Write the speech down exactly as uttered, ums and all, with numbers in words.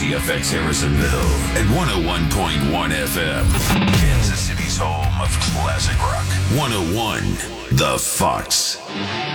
K Z F X Harrisonville at one oh one point one F M. Kansas City's home of classic rock. one oh one The Fox.